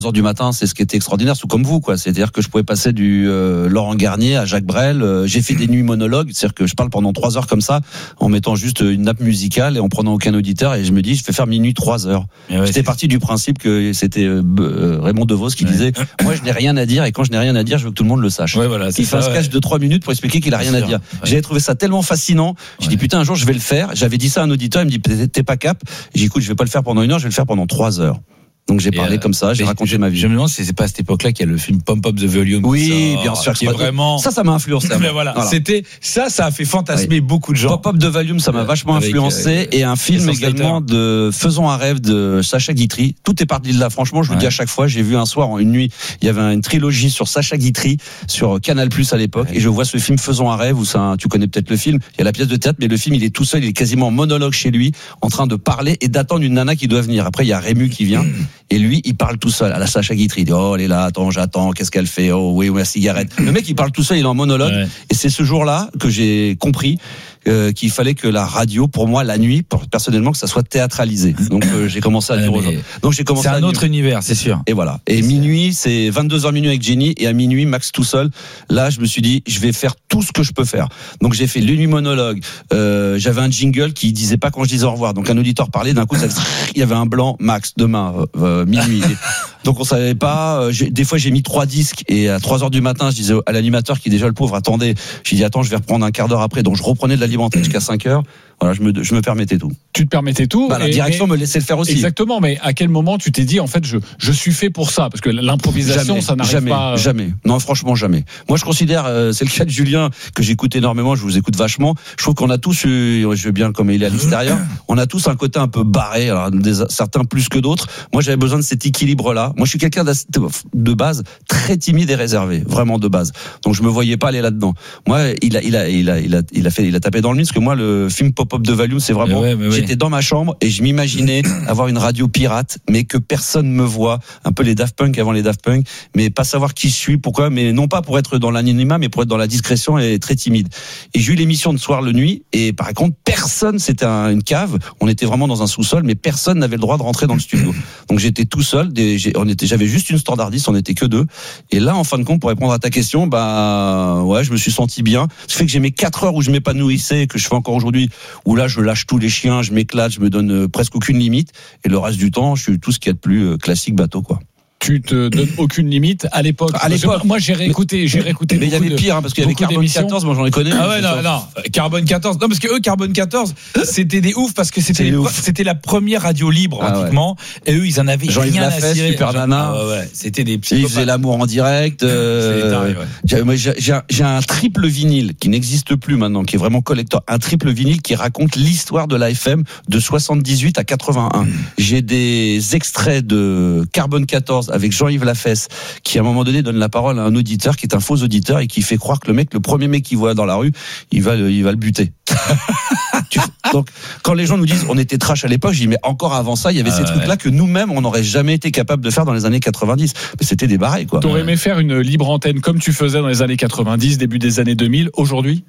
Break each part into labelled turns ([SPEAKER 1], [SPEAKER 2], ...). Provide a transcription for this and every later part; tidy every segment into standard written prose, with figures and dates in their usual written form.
[SPEAKER 1] heures du matin, c'est ce qui était extraordinaire, tout comme vous, quoi. C'est-à-dire que je pouvais passer du Laurent Garnier à Jacques Brel. J'ai fait des nuits monologues, c'est-à-dire que je parle pendant 3 heures comme ça, en mettant juste une nappe musicale et en prenant aucun auditeur. Et je me dis, je vais faire minuit 3 heures. J'étais parti du principe que c'était Raymond DeVos qui disait, moi je n'ai rien à dire et quand je n'ai rien à dire, je veux que tout le monde le sache.
[SPEAKER 2] Ouais, voilà,
[SPEAKER 1] il fait un sketch de 3 minutes pour expliquer qu'il a rien à dire. J'avais trouvé ça tellement fascinant. J'ai dit putain, un jour je vais le faire. J'avais dit ça à un auditeur, il me dit t'es pas cap. J'ai dit écoute, je vais pas le faire pendant 1 heure, je vais le faire pendant 3 heures. Donc j'ai parlé comme ça, j'ai raconté ma vie.
[SPEAKER 2] Je me demande si c'est pas à cette époque-là qu'il y a le film Pump Up the Volume.
[SPEAKER 1] Oui, bien sûr.
[SPEAKER 2] Qui est vraiment.
[SPEAKER 1] Ça m'a influencé.
[SPEAKER 2] Mais voilà. C'était ça a fait fantasmer beaucoup de gens.
[SPEAKER 1] Pump Up the Volume, ça m'a vachement influencé. Et un film également de Faisons un rêve de Sacha Guitry. Tout est parti de là. Franchement, je vous le dis à chaque fois. J'ai vu un soir en une nuit, il y avait une trilogie sur Sacha Guitry sur Canal+ à l'époque, et je vois ce film Faisons un rêve où ça, tu connais peut-être le film. Il y a la pièce de théâtre, mais le film il est tout seul, il est quasiment en monologue chez lui, en train de parler et d'attendre une nana qui doit venir. Après il y a Rému qui vient et lui il parle tout seul à la Sacha Guitry. Il dit oh elle est là, attends j'attends, qu'est-ce qu'elle fait, oh oui la cigarette. Le mec il parle tout seul, il est en monologue et c'est ce jour-là que j'ai compris qu'il fallait que la radio, pour moi, la nuit, personnellement, que ça soit théâtralisé. Donc j'ai commencé à dire aux gens. Donc j'ai commencé.
[SPEAKER 2] C'est un autre univers, c'est sûr.
[SPEAKER 1] Et voilà. Et minuit, c'est 22h minuit avec Jenny, et à minuit, Max tout seul. Là, je me suis dit, je vais faire tout ce que je peux faire. Donc j'ai fait les nuits monologues. J'avais un jingle qui disait pas quand je disais au revoir. Donc un auditeur parlait, d'un coup, il y avait un blanc. Max, demain, minuit. Donc on savait pas. Des fois, j'ai mis 3 disques, et à 3h du matin, je disais à l'animateur qui déjà le pauvre attendait. J'ai dit attends, je vais reprendre un quart d'heure après. Donc je reprenais de la libre antenne jusqu'à 5h. Voilà, je me permettais tout.
[SPEAKER 3] Tu te permettais tout.
[SPEAKER 1] La direction me laissait le faire aussi.
[SPEAKER 3] Exactement, mais à quel moment tu t'es dit en fait je suis fait pour ça, parce que l'improvisation ça n'arrive pas.
[SPEAKER 1] Jamais. Non, franchement jamais. Moi je considère, c'est le cas de Julien que j'écoute énormément, je vous écoute vachement. Je trouve qu'on a tous, je veux bien comme il est à l'extérieur, on a tous un côté un peu barré, alors certains plus que d'autres. Moi j'avais besoin de cet équilibre-là. Moi je suis quelqu'un de base très timide et réservé, vraiment de base. Donc je me voyais pas aller là-dedans. Moi il a tapé dans le mille, parce que moi le film Pop Up de Valium, c'est vraiment, j'étais dans ma chambre et je m'imaginais avoir une radio pirate, mais que personne me voit, un peu les Daft Punk avant les Daft Punk, mais pas savoir qui je suis, pourquoi, mais non pas pour être dans l'anonymat, mais pour être dans la discrétion et très timide. Et j'ai eu l'émission de soir le nuit, et par contre, personne, c'était une cave, on était vraiment dans un sous-sol, mais personne n'avait le droit de rentrer dans le studio. Donc j'étais tout seul, j'avais juste une standardiste, on était que 2. Et là, en fin de compte, pour répondre à ta question, je me suis senti bien. Ce fait que j'ai mes 4 heures où je m'épanouissais, que je fais encore aujourd'hui, où là je lâche tous les chiens, je m'éclate, je me donne presque aucune limite, et le reste du temps je suis tout ce qu'il y a de plus classique bateau quoi.
[SPEAKER 3] Tu te donnes aucune limite à l'époque. Moi j'ai réécouté.
[SPEAKER 1] Mais il y avait pire, parce qu'il y avait Carbone 14, moi j'en ai connu.
[SPEAKER 2] Ah ouais, non, Carbone 14. Non, parce que eux, Carbone 14, c'était des oufs, parce que c'était la première radio libre, pratiquement. Et eux, ils en avaient rien à cirer.
[SPEAKER 1] Super Nana.
[SPEAKER 2] C'était des petits.
[SPEAKER 1] Ils faisaient l'amour en direct. J'ai un triple vinyle qui n'existe plus maintenant, qui est vraiment collector. Un triple vinyle qui raconte l'histoire de l'AFM de 78 à 81. J'ai des extraits de Carbone 14 avec Jean-Yves Lafesse, qui à un moment donné donne la parole à un auditeur qui est un faux auditeur et qui fait croire que le premier mec qu'il voit dans la rue, il va le buter. Donc quand les gens nous disent on était trash à l'époque, je dis mais encore avant ça il y avait ces trucs là que nous-mêmes on n'aurait jamais été capable de faire dans les années 90, mais c'était des barrés quoi.
[SPEAKER 3] T'aurais aimé faire une libre antenne comme tu faisais dans les années 90, début des années 2000 aujourd'hui?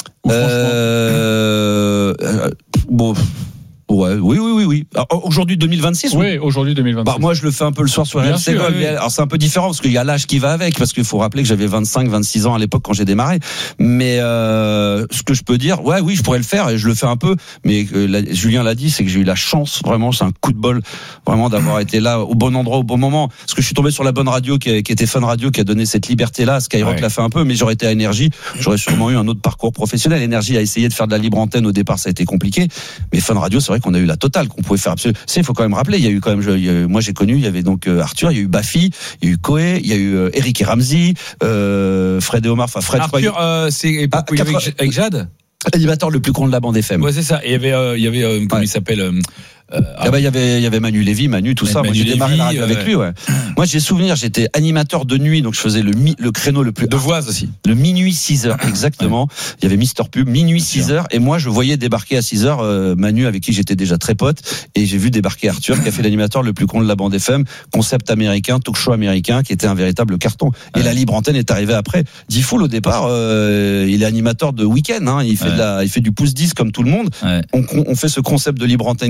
[SPEAKER 3] Oui. Alors, aujourd'hui 2026. Oui, aujourd'hui 2026.
[SPEAKER 1] Moi je le fais un peu le soir sur RMC. Alors c'est un peu différent parce qu'il y a l'âge qui va avec, parce qu'il faut rappeler que j'avais 25-26 ans à l'époque quand j'ai démarré. Mais ce que je peux dire, je pourrais le faire et je le fais un peu. Mais Julien l'a dit, c'est que j'ai eu la chance, vraiment, c'est un coup de bol, vraiment d'avoir été là au bon endroit au bon moment. Parce que je suis tombé sur la bonne radio qui était Fun Radio, qui a donné cette liberté-là. Skyrock l'a fait un peu, mais j'aurais été à Énergie, j'aurais sûrement eu un autre parcours professionnel. Énergie a essayé de faire de la libre antenne au départ, ça a été compliqué. Mais Fun Radio, c'est vrai qu'on a eu la totale, qu'on pouvait faire absolument. Il faut quand même rappeler, il y a eu quand même, moi j'ai connu, il y avait donc Arthur, il y a eu Baffy, il y a eu Coé, il y a eu Eric et Ramsey, Fred et Omar, Fred.
[SPEAKER 2] Arthur, c'est avec Jade,
[SPEAKER 1] animateur le plus con de la bande FM.
[SPEAKER 2] Ouais, c'est ça. Et il y avait comment il s'appelle
[SPEAKER 1] il y avait Manu Lévy, tout ça. Moi, j'ai démarré la radio avec lui, Moi, j'ai souvenir, j'étais animateur de nuit, donc je faisais le créneau le plus.
[SPEAKER 2] De Voise aussi.
[SPEAKER 1] Le minuit 6h, exactement. Il y avait Mister Pub, minuit 6h, et moi, je voyais débarquer à 6h, Manu, avec qui j'étais déjà très pote, et j'ai vu débarquer Arthur, qui a fait l'animateur le plus con de la bande FM, concept américain, talk show américain, qui était un véritable carton. Et la libre antenne est arrivée après. Diffoul, au départ, il est animateur de week-end, il fait il fait du pouce 10 comme tout le monde. On fait ce concept de libre antenne qui vient de New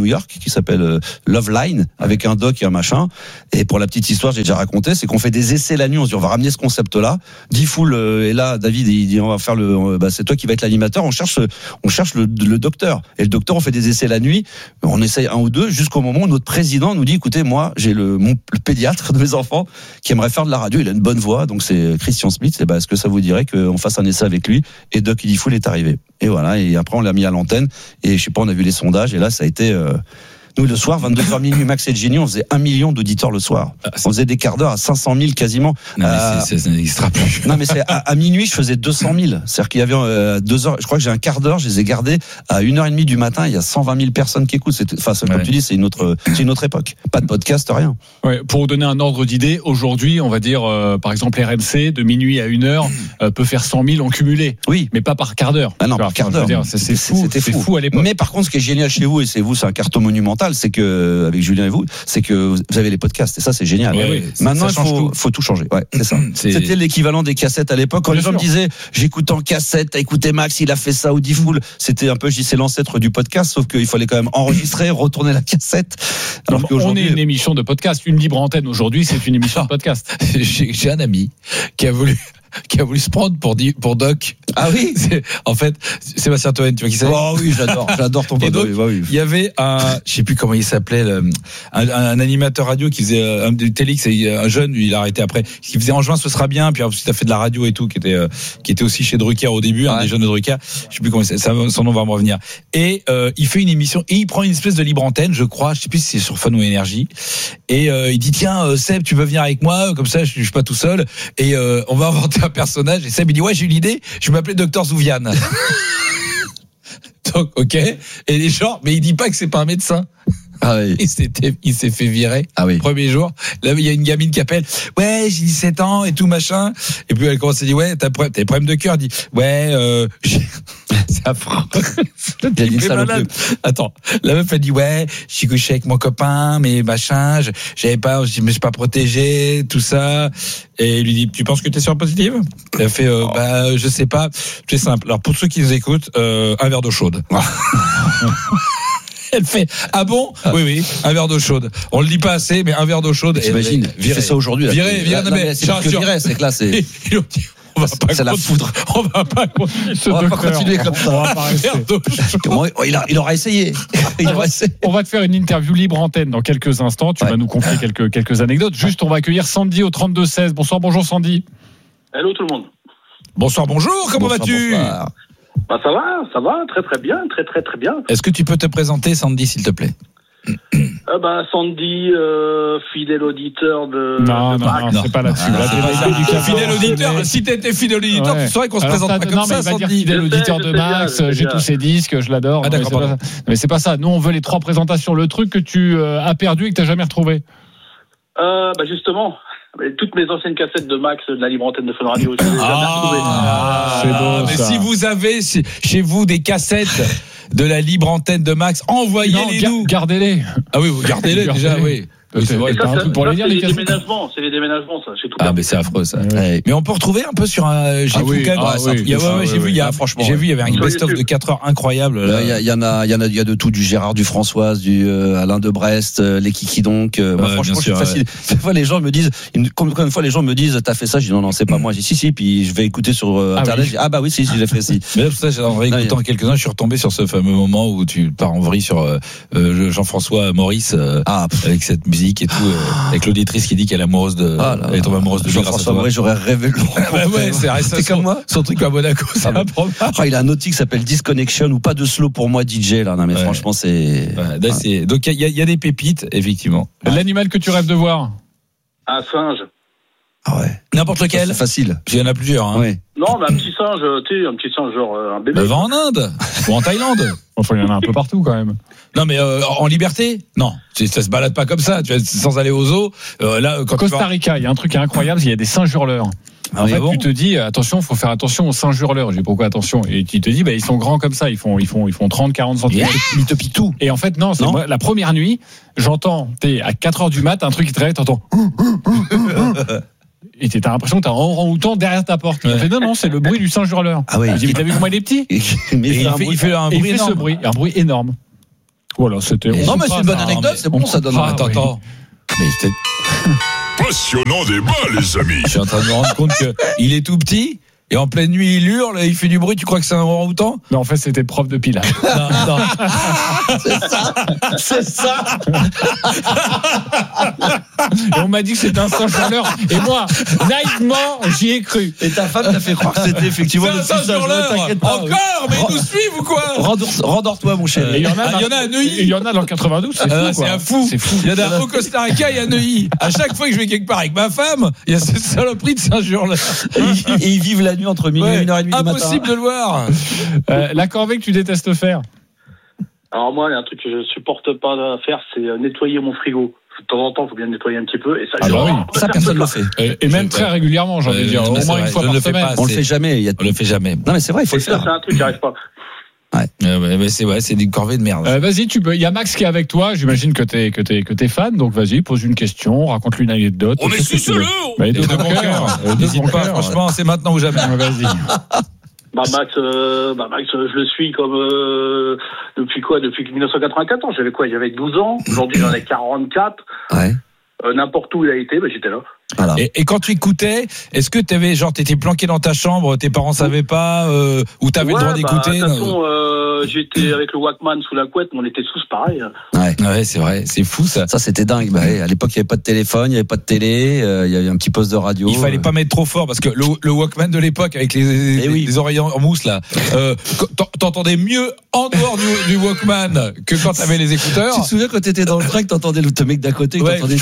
[SPEAKER 1] New York qui s'appelle Love Line, avec un doc et un machin. Et pour la petite histoire, j'ai déjà raconté, c'est qu'on fait des essais la nuit. On se dit on va ramener ce concept-là. Diffoul est là, David, il dit on va faire c'est toi qui va être l'animateur. On cherche le docteur. Et le docteur, on fait des essais la nuit. On essaye un ou deux jusqu'au moment où notre président nous dit écoutez, moi j'ai le pédiatre de mes enfants qui aimerait faire de la radio. Il a une bonne voix, donc c'est Christian Smith. Et est-ce que ça vous dirait qu'on fasse un essai avec lui? Et Doc Diffoul est arrivé. Et voilà. Et après on l'a mis à l'antenne. Et je sais pas, on a vu les sondages. Et là ça a été nous, le soir, 22h minuit, Max et Gini, on faisait 1 million d'auditeurs le soir. On faisait des quarts d'heure à 500 000 quasiment.
[SPEAKER 2] Non, mais ça n'existera plus.
[SPEAKER 1] Non, mais à minuit, je faisais 200 000. C'est-à-dire qu'il y avait 2 heures, je crois que j'ai un quart d'heure, je les ai gardés à 1h30 du matin, il y a 120 000 personnes qui écoutent. Comme tu dis, c'est une autre époque. Pas de podcast, rien.
[SPEAKER 3] Ouais, pour vous donner un ordre d'idée, aujourd'hui, on va dire, par exemple, RMC, de minuit à 1h, peut faire 100 000 en cumulé.
[SPEAKER 1] Oui.
[SPEAKER 3] Mais pas par quart d'heure.
[SPEAKER 1] Ah non, par quart d'heure.
[SPEAKER 3] C'est fou. C'était fou à l'époque.
[SPEAKER 1] Mais par contre, ce qui est génial chez vous, et c'est un carton monumental, c'est que, avec Julien et vous, c'est que vous avez les podcasts. Et ça, c'est génial.
[SPEAKER 2] Oui,
[SPEAKER 1] maintenant, il faut tout changer. Ouais, c'est ça. C'était l'équivalent des cassettes à l'époque. Quand les gens me disaient, j'écoute en cassette, t'as écouté Max, il a fait ça, ou Diffoul. C'était un peu, c'est l'ancêtre du podcast, sauf qu'il fallait quand même enregistrer, retourner la cassette.
[SPEAKER 3] Alors qu'aujourd'hui, on est une émission de podcast. Une libre antenne aujourd'hui, c'est une émission de podcast.
[SPEAKER 2] J'ai un ami qui a voulu se prendre pour Doc.
[SPEAKER 1] Ah oui.
[SPEAKER 2] En fait, Sébastien Toen, tu vois qui c'est?
[SPEAKER 1] Oh oui, j'adore ton pote.
[SPEAKER 2] Et donc, il y avait je sais plus comment il s'appelait, un animateur radio qui faisait du Télix, un jeune, il a arrêté après, qui faisait En juin ce sera bien, puis ensuite il a fait de la radio et tout, qui était aussi chez Drucker au début, un des jeunes de Drucker. Je sais plus comment son nom va me revenir. Et il fait une émission et il prend une espèce de libre antenne, je crois, je sais plus si c'est sur Fun ou Énergie. Et il dit tiens Seb, tu veux venir avec moi, comme ça je suis pas tout seul et on va inventer un personnage. Et Seb il dit ouais, j'ai une idée, je vais m'appeler Docteur Zouviane. Donc ok, et les gens, mais il dit pas que c'est pas un médecin.
[SPEAKER 1] Ah oui.
[SPEAKER 2] Il s'est fait virer.
[SPEAKER 1] Ah oui.
[SPEAKER 2] Premier jour. Là, il y a une gamine qui appelle. Ouais, j'ai 17 ans et tout machin. Et puis elle commence à dire ouais, t'as des problèmes de cœur. Elle dit ouais, c'est affreux. Attends, la meuf elle dit ouais, je suis couché avec mon copain, mais machin, je me suis pas protégé, tout ça. Et il lui dit tu penses que t'es séropositive? Elle fait je sais pas. C'est simple. Alors pour ceux qui nous écoutent, un verre d'eau chaude. Elle fait ah bon? Oui, un verre d'eau chaude. On le dit pas assez, mais un verre d'eau chaude.
[SPEAKER 1] J'imagine. Virer ça aujourd'hui.
[SPEAKER 2] Virer. Non mais
[SPEAKER 1] c'est que là c'est.
[SPEAKER 2] C'est la foudre. On va pas continuer comme ça.
[SPEAKER 3] On va pas rester.
[SPEAKER 1] Il aura essayé.
[SPEAKER 3] On va te faire une interview libre antenne dans quelques instants. Tu vas nous confier quelques anecdotes. Juste, on va accueillir Sandy au 32-16. Bonjour Sandy.
[SPEAKER 4] Hello tout le monde.
[SPEAKER 2] Bonsoir, comment vas-tu?
[SPEAKER 4] Bonsoir. Ça va, très bien, très bien.
[SPEAKER 2] Est-ce que tu peux te présenter, Sandy, s'il te plaît?
[SPEAKER 4] Sandy, fidèle auditeur de.
[SPEAKER 3] Non, c'est pas là-dessus.
[SPEAKER 2] Fidèle auditeur. Si t'étais fidèle auditeur, tu saurais qu'on se présente pas comme ça, Sandy.
[SPEAKER 3] Fidèle auditeur de Max, j'ai tous ses disques, je l'adore.
[SPEAKER 2] Ah d'accord.
[SPEAKER 3] Mais c'est pas ça. Nous, on veut les 3 présentations. Le truc que tu as perdu et que t'as jamais retrouvé.
[SPEAKER 4] Justement. Toutes mes anciennes cassettes de Max de la libre antenne de Fun Radio aussi.
[SPEAKER 3] C'est beau,
[SPEAKER 2] mais si vous avez chez vous des cassettes de la libre antenne de Max, envoyez-les nous.
[SPEAKER 3] Gardez-les.
[SPEAKER 2] Ah oui, vous gardez-les déjà, oui.
[SPEAKER 4] C'est les déménagements, ça, c'est tout.
[SPEAKER 2] Ah, mais c'est affreux, ça. Ouais. Mais on peut retrouver un peu sur un. J'ai vu, il y avait un best-of de 4 heures incroyable.
[SPEAKER 1] Il y a de tout, du Gérard, du Françoise, du Alain de Brest, les Kiki donc. Franchement, je suis facile. Des fois, les gens me disent, t'as fait ça, je dis non, c'est pas moi. Je dis si, puis je vais écouter sur Internet. Je dis ah bah oui, si, j'ai fait si.
[SPEAKER 2] Mais là, pour ça, en réécoutant quelques-uns, je suis retombé sur ce fameux moment où tu pars en vrille sur Jean-François Maurice, avec cette musique et tout, avec l'auditrice qui dit qu'elle est amoureuse de, elle tombe amoureuse de
[SPEAKER 1] Jean-François Maurice. J'aurais rêvé le
[SPEAKER 2] c'est comme moi. Son truc à Monaco, c'est
[SPEAKER 1] il a un autre qui s'appelle Disconnection ou pas de slow pour moi DJ là. Non mais franchement c'est.
[SPEAKER 2] Donc il y a des pépites effectivement.
[SPEAKER 3] L'animal que tu rêves de voir?
[SPEAKER 4] Un singe.
[SPEAKER 1] Ah ouais.
[SPEAKER 2] N'importe lequel.
[SPEAKER 1] C'est facile.
[SPEAKER 2] Il y en a plusieurs. Hein.
[SPEAKER 1] Ouais.
[SPEAKER 4] Non, mais un petit singe genre un bébé.
[SPEAKER 2] Va en Inde ou en Thaïlande.
[SPEAKER 3] Enfin, il y en a un peu partout quand même.
[SPEAKER 2] Non, mais en liberté, non, ça se balade pas comme ça. Tu vois, sans aller aux zoos. Là, quand
[SPEAKER 3] Costa Rica, il y a un truc incroyable, il y a des singes hurleurs. En fait, tu te dis attention, faut faire attention aux singes hurleurs. Je dis pourquoi attention? Et tu te dis ils sont grands comme ça, ils font 30 40 cm.
[SPEAKER 2] Ils te piquent tout.
[SPEAKER 3] Et en fait non, moi, la première nuit, j'entends à 4h du mat un truc qui te réveille, t'entends et t'as l'impression que t'as un orang-outan derrière ta porte. Il fait non, c'est le bruit du singe hurleur.
[SPEAKER 1] Ah oui.
[SPEAKER 3] Je dis mais t'as vu comment il est petit?
[SPEAKER 2] Il fait un bruit énorme.
[SPEAKER 3] Un bruit énorme. Voilà, c'était.
[SPEAKER 1] Non, mais c'est une bonne anecdote, c'est bon, ça donne.
[SPEAKER 2] Attends. Mais c'était
[SPEAKER 5] Passionnant débat, les amis.
[SPEAKER 2] Je suis en train de me rendre compte qu'il est tout petit. Et en pleine nuit, il hurle, il fait du bruit. Tu crois que c'est un orang-outan ?
[SPEAKER 3] Non, en fait, c'était prof de pilates.
[SPEAKER 2] Non.
[SPEAKER 1] C'est ça.
[SPEAKER 3] Et on m'a dit que c'était un singe hurleur. Et moi, naïvement, j'y ai cru.
[SPEAKER 1] Et ta femme t'a fait croire que c'était effectivement
[SPEAKER 2] C'est un singe hurleur. Encore, mais ils nous suivent ou quoi ?
[SPEAKER 1] Rendors-toi, mon chéri.
[SPEAKER 3] Et il y en a
[SPEAKER 2] à Neuilly.
[SPEAKER 3] Et il y en a dans le 92. C'est fou.
[SPEAKER 2] C'est un fou.
[SPEAKER 3] C'est fou.
[SPEAKER 2] Il y en a au Costa Rica et à Neuilly. À chaque fois que je vais quelque part avec ma femme, il y a cette saloperie de singe hurleur.
[SPEAKER 1] Et ils vivent la nuit entre minuit et 1h30 du matin.
[SPEAKER 2] Impossible de le voir.
[SPEAKER 3] La corvée que tu détestes faire.
[SPEAKER 4] Alors moi, il y a un truc que je supporte pas faire, c'est nettoyer mon frigo. De temps en temps, il faut bien nettoyer un petit peu. Et ça,
[SPEAKER 1] Ça, personne ne le fait.
[SPEAKER 3] Et même très régulièrement, j'ai envie de dire. Au moins une fois par semaine.
[SPEAKER 1] On le fait jamais.
[SPEAKER 2] On le fait jamais.
[SPEAKER 1] Non, mais c'est vrai, il faut le
[SPEAKER 4] ça,
[SPEAKER 1] faire.
[SPEAKER 4] c'est un truc, j'arrive pas.
[SPEAKER 2] Mais c'est une corvée de merde.
[SPEAKER 3] Vas-y, il y a Max qui est avec toi. J'imagine que t'es fan. Donc vas-y, pose une question, raconte-lui une anecdote.
[SPEAKER 5] On est suceleux.
[SPEAKER 3] De bon cœur.
[SPEAKER 2] N'hésite pas, franchement, c'est maintenant ou jamais.
[SPEAKER 3] Vas-y.
[SPEAKER 4] Max, je le suis comme depuis 1994. J'avais 12 ans. Aujourd'hui, j'en ai 44.
[SPEAKER 1] Ouais.
[SPEAKER 4] N'importe où il a été, j'étais là.
[SPEAKER 1] Voilà.
[SPEAKER 2] Et quand tu écoutais, est-ce que t'étais planqué dans ta chambre, tes parents savaient pas, ou t'avais le droit d'écouter?
[SPEAKER 4] De toute façon, j'étais avec le Walkman sous la couette, mais on était tous pareils.
[SPEAKER 2] Ouais, c'est vrai, c'est fou ça.
[SPEAKER 1] Ça, c'était dingue. À l'époque, il n'y avait pas de téléphone, il n'y avait pas de télé, il y avait un petit poste de radio.
[SPEAKER 2] Il fallait pas mettre trop fort parce que le Walkman de l'époque avec les oreilles en mousse là, t'entendais mieux en dehors du Walkman que quand t'avais les écouteurs.
[SPEAKER 1] Tu te souviens quand t'étais dans le train que t'entendais le mec d'à côté,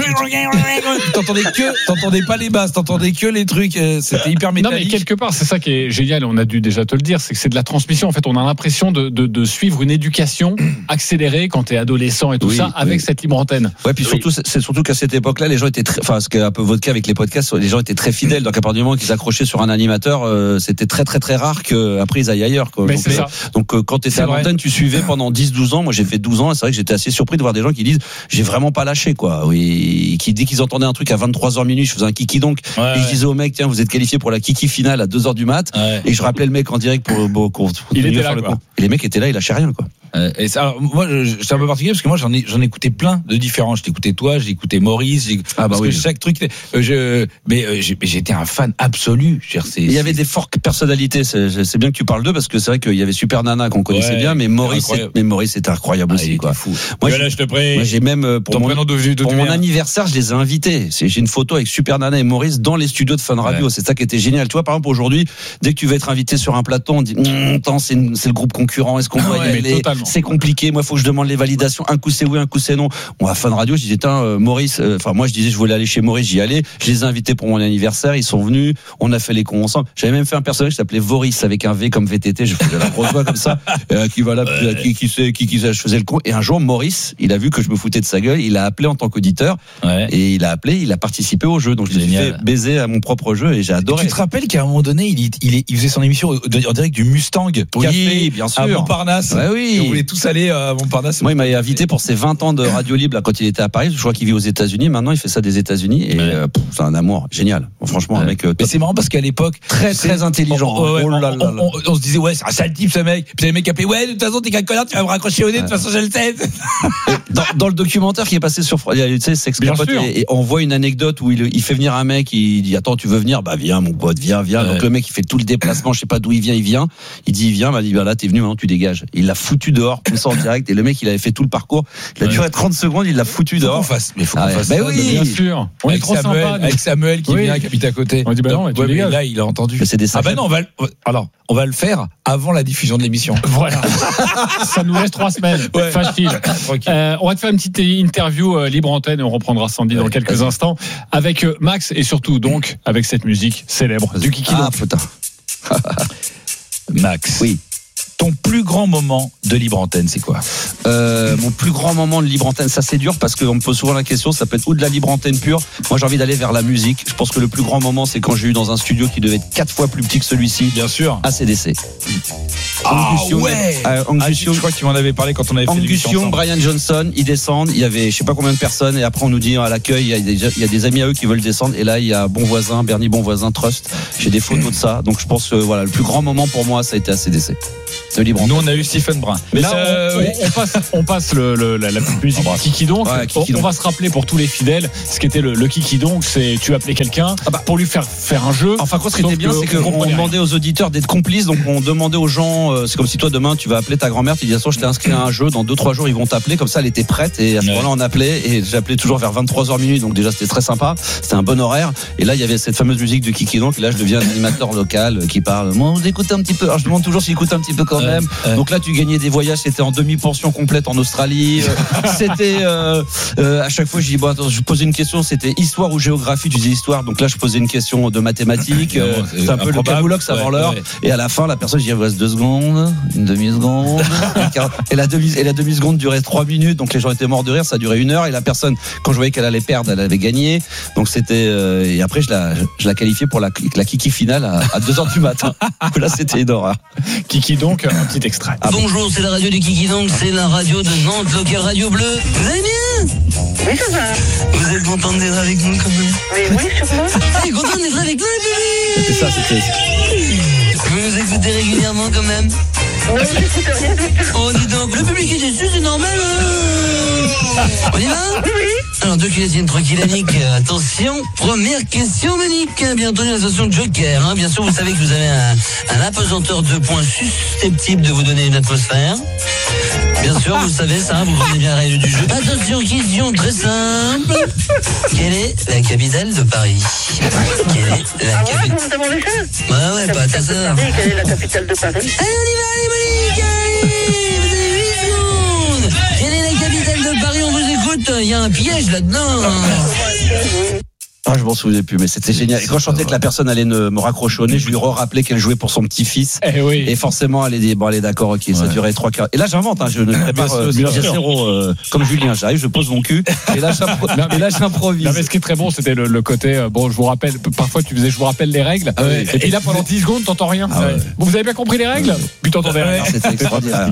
[SPEAKER 2] t'entendais pas les basses, t'entendais que les trucs, c'était hyper métallique.
[SPEAKER 3] Non mais quelque part, c'est ça qui est génial, on a dû déjà te le dire, c'est que c'est de la transmission. En fait, on a l'impression de suivre une éducation accélérée quand t'es adolescent et tout ça, avec cette libre antenne.
[SPEAKER 1] Ouais, puis surtout, c'est surtout qu'à cette époque-là, les gens étaient ce qui est un peu votre cas avec les podcasts, les gens étaient très fidèles. Donc à partir du moment qu'ils accrochaient sur un animateur, c'était très très très rare qu'après ils aillent ailleurs, quoi.
[SPEAKER 3] Mais c'est ça.
[SPEAKER 1] Donc quand t'étais à l'antenne, tu suivais pendant 10-12 ans. Moi, j'ai fait 12 ans et c'est vrai que j'étais assez surpris de voir des gens qui disent j'ai vraiment pas lâché, quoi. Oui, qui dès qu'ils entendaient un truc à 23h minuit, je faisais un kiki donc et je disais au mec tiens, vous êtes qualifié pour la kiki finale à 2h du mat et je rappelais le mec en direct pour
[SPEAKER 3] il était là, quoi.
[SPEAKER 1] Et les mecs étaient là, il lâchait rien, quoi.
[SPEAKER 2] Et ça, moi, c'est un peu particulier parce que moi, j'en écoutais plein de différents. Je t'écoutais toi, j'ai écouté Maurice, que chaque truc. Mais j'étais un fan absolu. Il
[SPEAKER 1] y avait des fortes personnalités. C'est bien que tu parles d'eux parce que c'est vrai qu'il y avait Super Nana qu'on connaissait bien, mais Maurice c'était incroyable aussi, quoi.
[SPEAKER 2] Fou.
[SPEAKER 1] Moi,
[SPEAKER 2] je te prie.
[SPEAKER 1] Moi, j'ai même pour mon anniversaire, je les ai invités. J'ai une photo avec Super Nana et Maurice dans les studios de Fun Radio. C'est ça qui était génial. Tu vois, par exemple, aujourd'hui, dès que tu vas être invité sur un plateau, on dit c'est le groupe concurrent. Est-ce qu'on doit y aller? C'est compliqué. Moi, faut que je demande les validations. Un coup c'est oui, un coup c'est non. Bon, à Fun Radio, je disais, Maurice, moi, je disais, je voulais aller chez Maurice, j'y allais. Je les ai invités pour mon anniversaire. Ils sont venus. On a fait les cons ensemble. J'avais même fait un personnage qui s'appelait Voris avec un V comme VTT. Je faisais la grosse voix comme ça. Qui je faisais le con. Et un jour, Maurice, il a vu que je me foutais de sa gueule. Il a appelé en tant qu'auditeur. Et il a participé au jeu. Donc, je l'ai fait baiser à mon propre jeu et j'ai adoré.
[SPEAKER 2] Tu te rappelles qu'à un moment donné, il faisait son émission en direct du Mustang Café
[SPEAKER 1] bien sûr.
[SPEAKER 2] à Montparnasse.
[SPEAKER 1] Ouais, oui.
[SPEAKER 2] On voulait tous aller à Montparnasse.
[SPEAKER 1] Moi, il m'avait invité pour ses 20 ans de radio libre là, quand il était à Paris. Je crois qu'il vit aux États-Unis. Maintenant, il fait ça des États-Unis. Et c'est un amour génial. Franchement, un mec.
[SPEAKER 2] Mais c'est marrant parce qu'à l'époque,
[SPEAKER 1] très intelligent.
[SPEAKER 2] On se disait, c'est un sale type, ce mec. Puis les mecs appelaient, de toute façon, t'es qu'un connard, tu vas me raccrocher au nez, de toute façon, je le sais.
[SPEAKER 1] Dans le documentaire qui est passé sur, tu sais, Sex Capote, et on voit une anecdote où il fait venir un mec, il dit, attends, tu veux venir? Bah, viens, mon pote, viens. Donc le mec, il fait tout le déplacement, je sais pas d'où il vient. Il dit, il vient, il dit, là, t'es venu, maintenant, tu dégages. Il l'a foutu dehors, comme ça, en direct, et le mec, il avait fait tout le parcours. Il a duré 30 secondes, il l'a foutu dehors.
[SPEAKER 2] Faut qu'on fasse
[SPEAKER 1] bah
[SPEAKER 2] ça,
[SPEAKER 1] oui,
[SPEAKER 3] bien sûr. On est trop sympa.
[SPEAKER 2] Avec Samuel qui vient, qui habite à côté.
[SPEAKER 3] On dit, non, tu dégages.
[SPEAKER 2] Là, il a entendu.
[SPEAKER 1] Mais c'est des
[SPEAKER 2] non, on va le faire avant la diffusion de l'émission.
[SPEAKER 3] Voilà. Ça nous laisse 3 semaines. Facile. On va te faire une petite interview libre antenne et on reprendra Sandy dans quelques instants avec Max et surtout donc avec cette musique célèbre du Kiki.
[SPEAKER 1] Putain.
[SPEAKER 2] Max.
[SPEAKER 1] Oui.
[SPEAKER 2] Ton plus grand moment de libre antenne, c'est quoi?
[SPEAKER 1] Mon plus grand moment de libre antenne, ça c'est dur parce qu'on me pose souvent la question, ça peut être ou de la libre antenne pure. Moi j'ai envie d'aller vers la musique. Je pense que le plus grand moment c'est quand j'ai eu dans un studio qui devait être 4 fois plus petit que celui-ci.
[SPEAKER 2] Bien sûr.
[SPEAKER 1] ACDC.
[SPEAKER 2] Je crois que tu m'en avais parlé quand on avait fait l'émission ensemble.
[SPEAKER 1] Brian Johnson, ils descendent. Il y avait je sais pas combien de personnes et après on nous dit à l'accueil il y a des amis à eux qui veulent descendre et là il y a Bonvoisin, Bernie Bonvoisin, Trust. J'ai des photos de ça. Donc je pense que le plus grand moment pour moi ça a été ACDC. de Libre Antenne.
[SPEAKER 2] Nous, on a eu Stephen Brun.
[SPEAKER 3] Mais là, on passe la petite musique Kiki Donc.
[SPEAKER 1] Ouais, Kiki
[SPEAKER 3] on va se rappeler pour tous les fidèles ce qu'était le Kiki Donc. C'est tu appelais quelqu'un pour lui faire un jeu.
[SPEAKER 1] Enfin, quoi, ce qui était bien, c'est qu'on demandait aux auditeurs d'être complices. Donc, on demandait aux gens, c'est comme si toi, demain, tu vas appeler ta grand-mère, tu dis, je t'ai inscrit à un jeu, dans 2-3 jours, ils vont t'appeler. Comme ça, elle était prête. Et à ce moment-là, on appelait. Et j'appelais toujours vers 23h minuit. Donc, déjà, c'était très sympa. C'était un bon horaire. Et là, il y avait cette fameuse musique de Kiki Donc. Et là, je deviens un animateur local qui parle. Moi, vous écoutez un petit peu. Alors, je demande toujours s'il écoute un petit peu quand même. Donc là, tu gagnais des voyages. C'était en demi-pension complète en Australie. C'était, à chaque fois, je dis, bon, attends, je posais une question. C'était histoire ou géographie. Tu disais histoire. Donc là, je posais une question de mathématiques. C'est un peu le camoulox avant l'heure. Et à la fin, la personne, je dis, il reste 2 secondes, une demi-seconde. Et la demi-seconde durait 3 minutes. Donc les gens étaient morts de rire. Ça durait 1 heure. Et la personne, quand je voyais qu'elle allait perdre, elle avait gagné. Donc c'était, et après, je la qualifiais pour la Kiki finale à 2h du matin. Là, c'était une horreur.
[SPEAKER 3] Kiki Donc, un petit extrait.
[SPEAKER 6] Bonjour, c'est la radio du Kiki Donc, c'est la radio de Nantes, locale Radio Bleue. Vous allez bien?
[SPEAKER 7] Oui, ça va.
[SPEAKER 6] Vous êtes content d'être avec nous quand même?
[SPEAKER 7] Mais oui, sûrement.
[SPEAKER 6] Vous êtes content d'être avec nous, les
[SPEAKER 1] C'était ça, c'était.
[SPEAKER 6] Vous nous écoutez régulièrement quand même?
[SPEAKER 7] Non, j'écoute rien du tout.
[SPEAKER 6] Oh, dis donc, le public est déçu, c'est normal. On y va?
[SPEAKER 7] Oui.
[SPEAKER 6] Alors, 2 kilosiennes, 3 kilaniques. Attention, première question, Monique. Bien entendu, la station Joker. Bien sûr, vous savez que vous avez un apesanteur de points susceptible de vous donner une atmosphère. Bien sûr, vous savez ça, vous connaissez bien la règle du jeu. Attention, question très simple. Quelle est la capitale de Paris? Quelle est la capitale?
[SPEAKER 7] Vous me demandez ça?
[SPEAKER 6] Ouais, pas ta sœur.
[SPEAKER 7] Quelle est la capitale de Paris?
[SPEAKER 6] Allez, on y va, allez, Monique, allez, vous avez 8 secondes. Quelle est la capitale de Paris? On vous écoute, il y a un piège là-dedans.
[SPEAKER 1] Ah, je m'en souvenais plus, mais c'était génial. Et quand je sentais que la personne allait me raccrocher au nez, je lui rappelais qu'elle jouait pour son petit-fils.
[SPEAKER 3] Oui.
[SPEAKER 1] Et forcément, elle dit, bon, allez, d'accord, ok, ça durait 3 quarts. Et là, j'invente, je ne prépare zéro, comme Julien. J'arrive, je pose mon cul. Et là, j'improvise.
[SPEAKER 3] Non, mais ce qui est très bon, c'était le côté, je vous rappelle, parfois tu faisais, je vous rappelle les règles. Et puis là, pendant 10 secondes, t'entends rien. Vous avez bien compris les règles? Puis t'entendais rien.
[SPEAKER 1] C'était extraordinaire.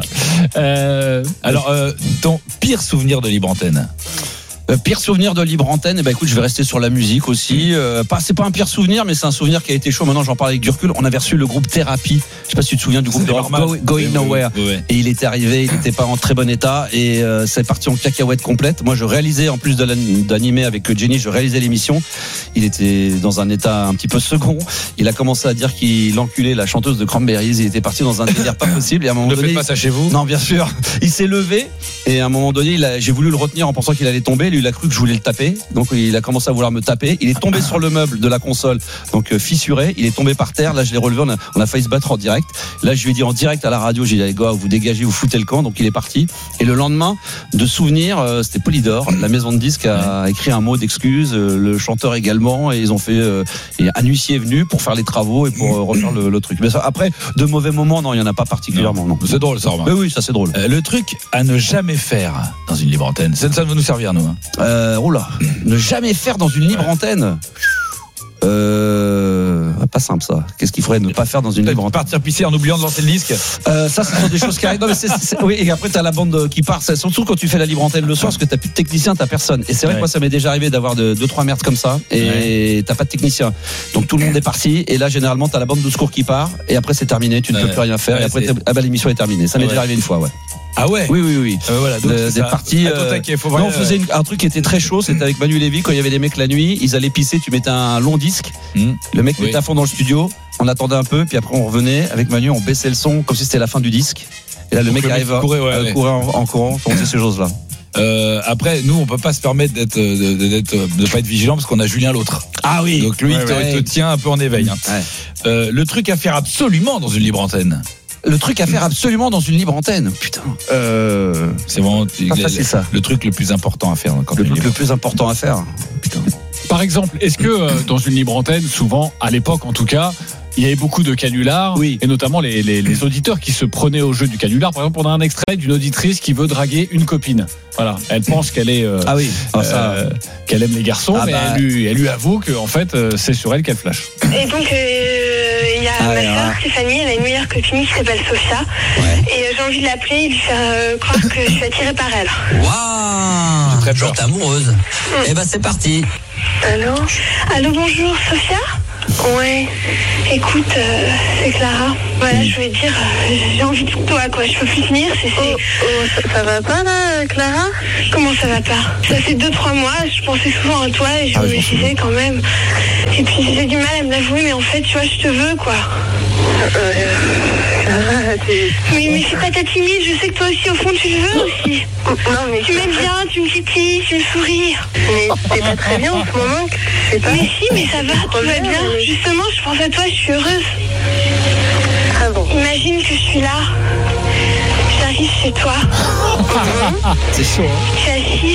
[SPEAKER 2] Alors, ton pire souvenir de Libre Antenne?
[SPEAKER 1] Pire souvenir de Libre Antenne, écoute, je vais rester sur la musique aussi. C'est pas un pire souvenir, mais c'est un souvenir qui a été chaud. Maintenant, j'en parle avec du recul. On avait reçu le groupe Thérapie. Je sais pas si tu te souviens du groupe de rock Going Nowhere. Et il était arrivé, il n'était pas en très bon état et c'est parti en cacahuète complète. Moi, je réalisais, en plus d'animer avec Jenny, je réalisais l'émission. Il était dans un état un petit peu second. Il a commencé à dire qu'il enculait la chanteuse de Cranberries. Il était parti dans un délire pas possible. Et à un moment donné,
[SPEAKER 2] ne faites pas ça chez vous?
[SPEAKER 1] Non, bien sûr. Il s'est levé et à un moment donné, j'ai voulu le retenir en pensant qu'il allait tomber. Lui, il a cru que je voulais le taper, donc il a commencé à vouloir me taper. Il est tombé sur le meuble de la console, donc fissuré. Il est tombé par terre. Là, je l'ai relevé. On a failli se battre en direct. Là, je lui ai dit en direct à la radio, j'ai dit les gars, vous dégagez, vous foutez le camp. Donc il est parti. Et le lendemain, de souvenir, c'était Polydor. La maison de disques a écrit un mot d'excuse. Le chanteur également. Et ils ont fait. Et un huissier est venu pour faire les travaux et pour refaire le truc. Mais ça, après, de mauvais moments, non, il y en a pas particulièrement. Non.
[SPEAKER 2] C'est drôle, ça.
[SPEAKER 1] Mais oui, ça c'est drôle.
[SPEAKER 2] Le truc à ne jamais faire dans une libre antenne. Ça va nous servir, nous.
[SPEAKER 1] Oula, ne jamais faire dans une libre antenne. Pas simple ça. Qu'est-ce qu'il faudrait ne pas faire dans une libre antenne?
[SPEAKER 2] Partir pisser en oubliant de lancer le disque.
[SPEAKER 1] Ça, ce sont des choses qui arrivent. Non, mais oui, et après t'as la bande qui part. C'est surtout quand tu fais la libre antenne le soir, parce que t'as plus de technicien, t'as personne. Et c'est vrai que moi, ça m'est déjà arrivé d'avoir 2-3 merdes comme ça, et t'as pas de technicien. Donc tout le monde est parti. Et là, généralement, t'as la bande de secours qui part. Et après, c'est terminé. Tu ne peux plus rien faire. Et après, l'émission est terminée. Ça m'est déjà arrivé une fois, ouais.
[SPEAKER 2] Ah ouais?
[SPEAKER 1] Oui.
[SPEAKER 2] Voilà, donc
[SPEAKER 1] des parties. On faisait un truc qui était très chaud. C'était avec Manu Lévy quand il y avait des mecs la nuit. Ils allaient pisser. Tu mettais un long disque. Le mec mettait à fond dans le studio. On attendait un peu, puis après on revenait avec Manu. On baissait le son comme si c'était la fin du disque. Et là, le mec arrive courait en courant. On faisait ces choses-là.
[SPEAKER 2] Après, nous, on peut pas se permettre de pas être vigilant parce qu'on a Julien l'autre.
[SPEAKER 1] Ah oui.
[SPEAKER 2] Donc lui, il te tient un peu en éveil. Le truc à faire absolument dans une libre antenne.
[SPEAKER 1] Le truc à faire absolument dans une libre antenne. Putain.
[SPEAKER 2] C'est vraiment
[SPEAKER 1] ça.
[SPEAKER 2] Le truc le plus important à faire.
[SPEAKER 1] Le plus important à faire. Putain.
[SPEAKER 3] Par exemple, est-ce que dans une libre antenne, souvent, à l'époque en tout cas, il y avait beaucoup de canulars, et notamment les auditeurs qui se prenaient au jeu du canular. Par exemple, on a un extrait d'une auditrice qui veut draguer une copine. Voilà, elle pense qu'elle est qu'elle aime les garçons, mais elle lui avoue que en fait c'est sur elle qu'elle flash.
[SPEAKER 7] Et donc il y a ma soeur Stéphanie, elle a une meilleure copine qui s'appelle Sophia, et j'ai envie de l'appeler et de lui faire croire que je suis attirée par elle.
[SPEAKER 6] Waouh, très forte amoureuse. Et c'est parti.
[SPEAKER 7] Allô, bonjour Sophia. Ouais, écoute, c'est Clara. Voilà, je voulais te dire, j'ai envie de toi, quoi. Je peux plus tenir, ça va pas, là, Clara? Comment ça va pas? Ça fait 2-3 mois, je pensais souvent à toi et je me disais quand même. Et puis j'ai du mal à me l'avouer, mais en fait, tu vois, je te veux, quoi. Mais c'est pas ta timide, je sais que toi aussi, au fond, tu le veux aussi. Non, mais tu m'aimes bien, tu me titilles, tu me souris. Mais c'est pas très bien en ce moment. Mais si, mais ça va, tout va bien. Justement, je pense à toi, je suis heureuse. Ah bon? Imagine que je suis là. J'arrive chez toi.
[SPEAKER 1] C'est chaud, hein.
[SPEAKER 7] Je suis assise.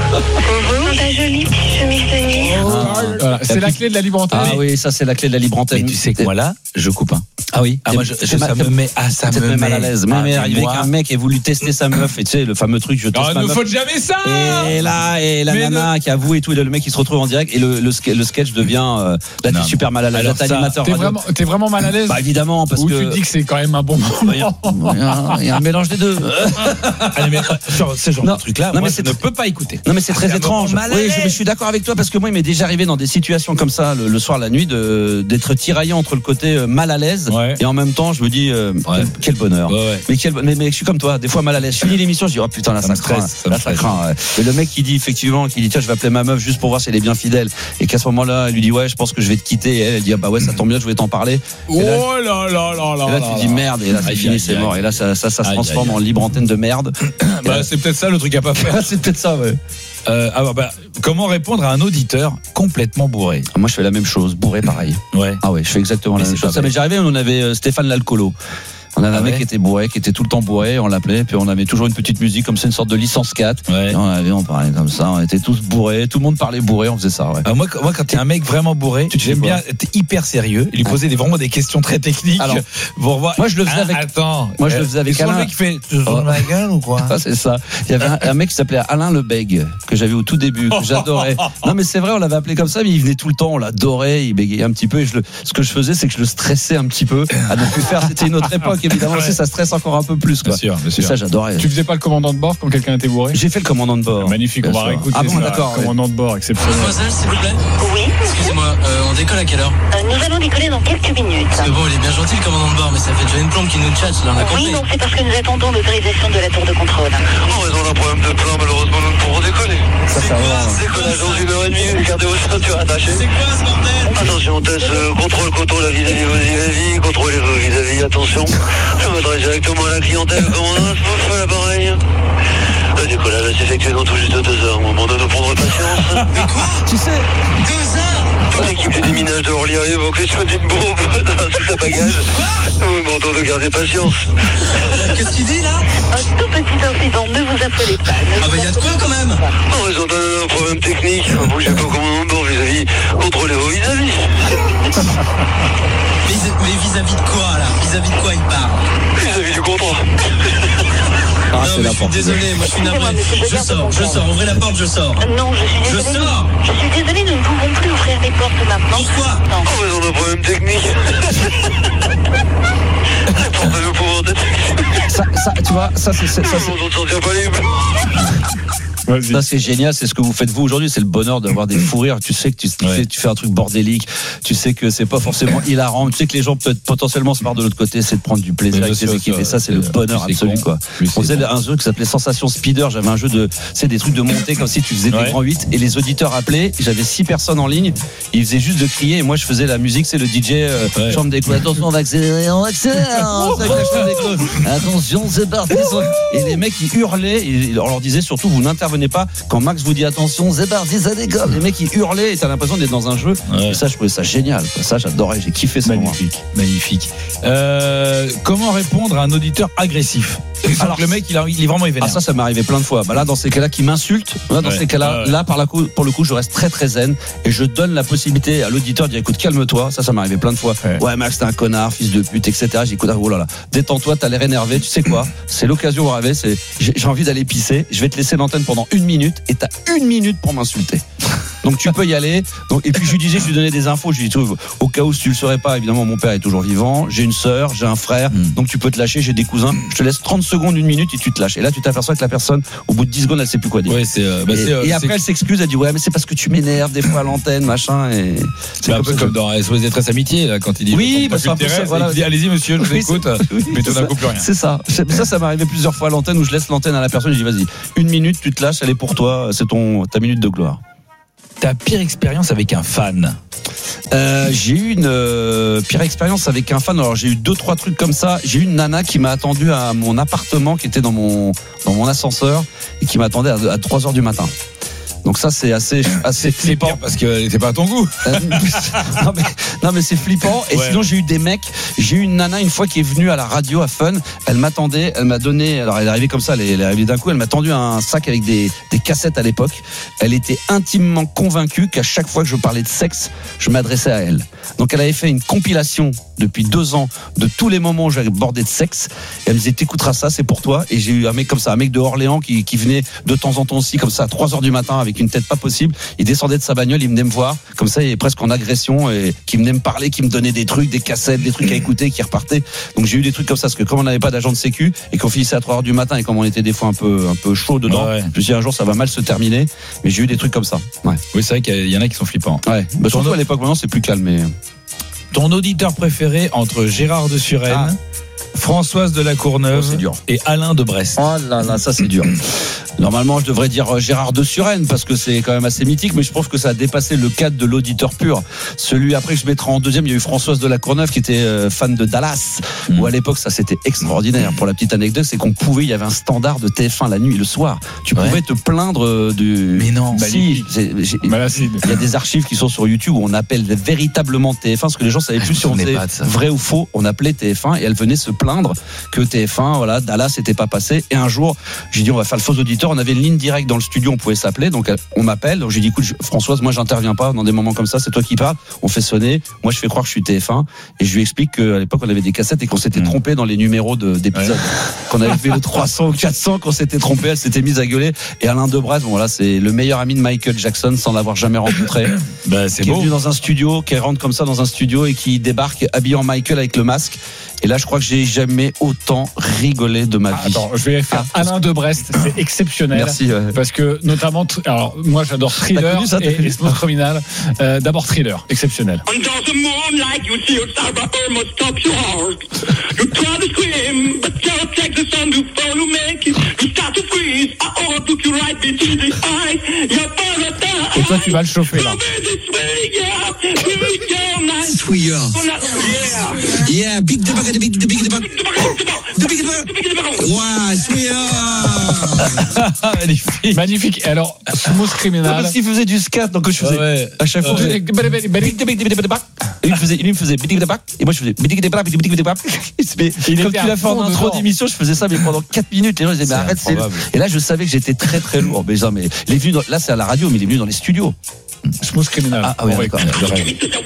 [SPEAKER 7] Dans ta jolie petite chemise de nuit.
[SPEAKER 3] Voilà. C'est la clé de la libre antenne.
[SPEAKER 1] Ah oui, ça c'est la clé de la libre antenne.
[SPEAKER 2] Mais tu sais que moi là, je coupe.
[SPEAKER 1] Ah oui.
[SPEAKER 2] Moi, ça me met
[SPEAKER 1] mal à l'aise. Même arrivé qu'un mec ait voulu tester sa meuf et tu sais le fameux truc je teste ma
[SPEAKER 2] ne
[SPEAKER 1] meuf.
[SPEAKER 2] faut jamais ça.
[SPEAKER 1] Et la nana qui avoue et tout, et le mec qui se retrouve en direct et le sketch devient là t'es super mal à l'aise.
[SPEAKER 2] Alors
[SPEAKER 1] t'es animateur radio.
[SPEAKER 3] T'es vraiment mal à l'aise.
[SPEAKER 1] Bah évidemment parce
[SPEAKER 3] ou
[SPEAKER 1] que
[SPEAKER 3] tu te dis que c'est quand même un bon moment.
[SPEAKER 1] il y a un mélange des deux.
[SPEAKER 2] Allez, mais ce genre de truc là, moi je ne peux pas écouter.
[SPEAKER 1] Non mais c'est très étrange. Oui, je suis d'accord avec toi parce que moi il m'est déjà arrivé dans des situations comme ça le soir la nuit d'être tiraillé entre le côté mal à l'aise et en même temps je me dis quel bonheur. Mais je suis comme toi, des fois mal à l'aise. Je finis l'émission, je dis oh putain là ça craint. Et le mec qui dit effectivement tiens je vais appeler ma meuf juste pour voir si elle est bien fidèle et qu'à ce moment-là elle lui dit ouais je pense que je vais te quitter et elle dit ah bah ouais ça tombe bien je voulais t'en parler.
[SPEAKER 2] Oh là là là là.
[SPEAKER 1] Et là tu dis merde et là c'est fini c'est mort et là ça se transforme en libre antenne de merde.
[SPEAKER 2] Bah c'est peut-être ça le truc à pas faire.
[SPEAKER 1] C'est peut-être ça ouais.
[SPEAKER 2] Alors comment répondre à un auditeur complètement bourré?
[SPEAKER 1] Moi je fais la même chose, bourré pareil.
[SPEAKER 2] Ouais.
[SPEAKER 1] Ah ouais, je fais exactement la même chose. Ça m'est déjà arrivé, on avait Stéphane l'alcoolo. On avait un mec qui était bourré, qui était tout le temps bourré, on l'appelait, puis on avait toujours une petite musique comme c'est une sorte de licence 4.
[SPEAKER 2] Ouais.
[SPEAKER 1] On parlait comme ça, on était tous bourrés, tout le monde parlait bourré, on faisait ça. Ouais.
[SPEAKER 2] Moi quand t'es un mec vraiment bourré, j'aime bien être hyper sérieux, lui poser vraiment des questions très techniques. Alors, pour voir.
[SPEAKER 1] Moi je le faisais avec.
[SPEAKER 2] Attends.
[SPEAKER 1] Moi je le faisais avec Alain.
[SPEAKER 2] Le mec qui fait dans la gueule ou quoi?
[SPEAKER 1] Ah, c'est ça. Il y avait un mec qui s'appelait Alain Lebègue que j'avais au tout début, que j'adorais. Non mais c'est vrai, on l'avait appelé comme ça, mais il venait tout le temps, on l'adorait, il bégayait un petit peu. Et ce que je faisais, c'est que je le stressais un petit peu à ne plus faire. C'était une autre époque évidemment. Aussi, ça stresse encore un peu plus quoi.
[SPEAKER 2] Bien sûr.
[SPEAKER 1] Et ça j'adorais.
[SPEAKER 3] Tu faisais pas le commandant de bord quand quelqu'un était bourré?
[SPEAKER 1] J'ai fait le commandant de bord.
[SPEAKER 3] Magnifique, on va réécouter.
[SPEAKER 1] Ah bon,
[SPEAKER 3] ça.
[SPEAKER 1] d'accord.
[SPEAKER 3] Commandant de bord, exceptionnel.
[SPEAKER 8] Mademoiselle, s'il vous plaît.
[SPEAKER 7] Oui.
[SPEAKER 8] Excusez-moi, on décolle à quelle heure?
[SPEAKER 7] Nous allons décoller dans quelques minutes.
[SPEAKER 8] Parce que bon, il est bien gentil le commandant de bord, mais ça fait déjà une plombe qui nous tchatche, là, on a compris.
[SPEAKER 7] Oui, non, c'est parce que nous attendons l'autorisation de la tour de contrôle.
[SPEAKER 9] En raison d'un problème de plein, malheureusement, nous ne pourrons décoller.
[SPEAKER 1] C'est quoi
[SPEAKER 9] Décollage dans 1h30, gardez vos ceintures attachées.
[SPEAKER 8] C'est quoi ce bordel?
[SPEAKER 9] Attention, test, contrôle à vis-à-vis, vis-à-vis, contrôlez vos vis-à-vis, attention. Je m'adresse directement à la clientèle, commandant, je fais l'appareil. Le décollage s'effectue dans tout juste 2 heures, moment de nous prendre patience.
[SPEAKER 8] Mais quoi?
[SPEAKER 1] Tu sais
[SPEAKER 8] 2 heures?
[SPEAKER 9] L'équipe du déminage de Orly a évoqué sur une bombe dans tout sa bagage. Nous vous demandons de garder patience.
[SPEAKER 8] Qu'est-ce qu'il dit là?
[SPEAKER 7] Un tout petit incident, ne vous affolez pas.
[SPEAKER 8] Ah bah y'a de quoi quand même?
[SPEAKER 9] En raison d'un problème technique, bougez pas comme un bord vis-à-vis, contrôlez vos vis-à-vis.
[SPEAKER 8] Mais vis-à-vis de quoi là? Vis-à-vis de quoi il parle?
[SPEAKER 9] Vis-à-vis du contrat.
[SPEAKER 1] Ah,
[SPEAKER 8] non mais je suis désolé, moi je suis navré. Je sors, ouvrez la porte, je sors.
[SPEAKER 7] Non, je suis désolée.
[SPEAKER 8] Je sors.
[SPEAKER 7] Je suis désolée, nous ne pouvons plus ouvrir les portes maintenant.
[SPEAKER 8] Pourquoi?
[SPEAKER 7] Non.
[SPEAKER 9] En raison d'un problème technique. Portez-nous pour votre
[SPEAKER 1] ça, tu vois, ça c'est
[SPEAKER 9] on ne s'en tient pas libre.
[SPEAKER 1] ça c'est génial, c'est ce que vous faites vous aujourd'hui, c'est le bonheur d'avoir des fous rires. Tu sais que tu fais un truc bordélique, tu sais que c'est pas forcément hilarant, tu sais que les gens peut-être potentiellement se marrent de l'autre côté, c'est de prendre du plaisir avec tes équipes et ça c'est le bonheur absolu quoi. On faisait un jeu qui s'appelait Sensation Speeder, j'avais un jeu de c'est des trucs de montée comme si tu faisais des grands 8 et les auditeurs appelaient, j'avais 6 personnes en ligne, ils faisaient juste de crier et moi je faisais la musique, c'est le DJ chambre d'écho, attention on va accélérer, attention c'est parti et les mecs ils hurlaient et on leur disait surtout vous n'intervenez pas quand Max vous dit attention c'est parti ça décolle, les mecs ils hurlaient et t'as l'impression d'être dans un jeu et ça je trouvais ça génial quoi. Ça j'adorais, j'ai kiffé ça.
[SPEAKER 2] Magnifique. Comment répondre à un auditeur agressif? Alors le mec il est vraiment vénère.
[SPEAKER 1] Ah ça m'est arrivé plein de fois. Bah là dans ces cas-là qui m'insulte, dans ces cas-là là pour le coup je reste très très zen et je donne la possibilité à l'auditeur de dire écoute calme-toi, ça m'est arrivé plein de fois. Ouais Max t'es un connard, fils de pute etc. J'écoute oh là là, détends-toi, t'as l'air énervé, tu sais quoi, c'est l'occasion où rêver, j'ai envie d'aller pisser, je vais te laisser l'antenne pendant 1 minute et t'as 1 minute pour m'insulter. Donc tu peux y aller. Donc, et puis je lui donnais des infos. Je lui dis, au cas où si tu le saurais pas, évidemment mon père est toujours vivant. J'ai une sœur, j'ai un frère. Donc tu peux te lâcher. J'ai des cousins. Je te laisse 30 secondes, 1 minute et tu te lâches. Et là tu t'aperçois que la personne, au bout de 10 secondes, elle sait plus quoi dire.
[SPEAKER 2] Ouais,
[SPEAKER 1] et après elle s'excuse. Elle dit ouais mais c'est parce que tu m'énerves des fois à l'antenne machin. Et
[SPEAKER 2] c'est un peu comme dans SOS Détresse Amitié là quand il dit
[SPEAKER 1] oui bah c'est un peu ça. Voilà.
[SPEAKER 2] Il dit allez-y monsieur, je vous écoute. Mais tout d'un coup plus rien.
[SPEAKER 1] C'est ça. Ça m'est arrivé plusieurs fois à l'antenne où je laisse l'antenne à la personne. Je dis vas-y 1 minute, tu te lâches, elle est pour toi. C'est ta minute de gloire.
[SPEAKER 2] Ta pire expérience avec un fan?
[SPEAKER 1] J'ai eu une pire expérience avec un fan. Alors j'ai eu 2-3 trucs comme ça. J'ai eu une nana qui m'a attendu à mon appartement, qui était dans mon ascenseur et qui m'attendait à 3h du matin. Donc ça c'est assez flippant
[SPEAKER 2] parce qu'elle n'était pas à ton goût.
[SPEAKER 1] non mais c'est flippant. Et sinon j'ai eu des mecs. J'ai eu une nana une fois qui est venue à la radio à Fun. Elle m'attendait. Elle m'a donné. Alors elle est arrivée comme ça. Elle est arrivée d'un coup. Elle m'a tendu un sac avec des cassettes à l'époque. Elle était intimement convaincue qu'à chaque fois que je parlais de sexe, je m'adressais à elle. Donc elle avait fait une compilation depuis 2 ans de tous les moments où j'abordais de sexe. Et elle me disait t'écouteras ça, c'est pour toi. Et j'ai eu un mec comme ça, un mec de Orléans qui venait de temps en temps aussi comme ça à 3h du matin avec une tête pas possible. Il descendait de sa bagnole, il venait me voir comme ça, il est presque en agression et qui venait me parler, qui me donnait des trucs, des cassettes, des trucs à écouter, qui repartait. Donc j'ai eu des trucs comme ça parce que comme on n'avait pas d'agent de sécu et qu'on finissait à 3h du matin et comme on était des fois un peu chaud dedans, je me suis dit un jour ça va mal se terminer. Mais j'ai eu des trucs comme ça. Ouais.
[SPEAKER 2] Oui, c'est vrai qu'il y en a qui sont flippants.
[SPEAKER 1] Ouais. Bah, surtout à l'époque, maintenant c'est plus calme. Mais...
[SPEAKER 2] Ton auditeur préféré entre Gérard de Suresnes, Françoise de la Courneuve et Alain de Brest?
[SPEAKER 1] Oh là là, ça c'est dur. Normalement, je devrais dire Gérard de Suresnes parce que c'est quand même assez mythique, mais je trouve que ça a dépassé le cadre de l'auditeur pur. Celui après que je mettrai en deuxième, il y a eu Françoise de la Courneuve qui était fan de Dallas. Où à l'époque, ça c'était extraordinaire. Pour la petite anecdote, c'est qu'on pouvait, il y avait un standard de TF1 la nuit, le soir. Tu pouvais te plaindre du.
[SPEAKER 2] Mais non.
[SPEAKER 1] Si, il y a des archives qui sont sur YouTube où on appelle véritablement TF1 parce que les gens savaient plus si on faisait vrai ou faux. On appelait TF1 et elle venait se plaindre que TF1, voilà, Dallas n'était pas passé. Et un jour, j'ai dit on va faire le faux auditeur. On avait une ligne directe dans le studio, on pouvait s'appeler. Donc on m'appelle. Donc j'ai dit écoute Françoise, moi j'interviens pas dans des moments comme ça. C'est toi qui parles. On fait sonner. Moi je fais croire que je suis TF1 et je lui explique qu'à l'époque on avait des cassettes et qu'on s'était trompé dans les numéros d'épisodes. Qu'on avait fait le 300 ou 400, qu'on s'était trompé. Elle s'était mise à gueuler. Et Alain de Brest, bon voilà, c'est le meilleur ami de Michael Jackson sans l'avoir jamais rencontré.
[SPEAKER 2] C'est
[SPEAKER 1] qui
[SPEAKER 2] beau.
[SPEAKER 1] est venu dans un studio, qui rentre comme ça dans un studio et qui débarque habillé en Michael avec le masque. Et là, je crois que j'ai jamais autant rigolé de ma vie.
[SPEAKER 3] Attends, je vais faire Alain de Brest, c'est exceptionnel.
[SPEAKER 1] Merci.
[SPEAKER 3] Parce que notamment, alors moi j'adore Thriller et Smooth Criminal. D'abord Thriller, exceptionnel.
[SPEAKER 10] Under the moonlight, you see a cyber must stop your heart. You try to scream, but can't take the sun to follow make you. You start to freeze. I overtook you right between the eyes.
[SPEAKER 3] Et toi, tu vas le chauffer là.
[SPEAKER 6] Swear. Yeah, big the bucket, big the bucket. Wow, swear.
[SPEAKER 2] Magnifique.
[SPEAKER 3] Magnifique. Et alors, Smooth Criminal.
[SPEAKER 1] Parce qu'il faisait du scat, donc je faisais à chaque fois. Et il me faisait et moi je faisais comme tu l'as fait en intro d'émission, je faisais ça mais pendant 4 minutes. Les gens disaient mais arrête, et là je savais que j'étais très très lourd. Mais il est venu là c'est à la radio, mais il est venu dans les studios.
[SPEAKER 3] Smooth Criminal.
[SPEAKER 1] Ah oui, d'accord.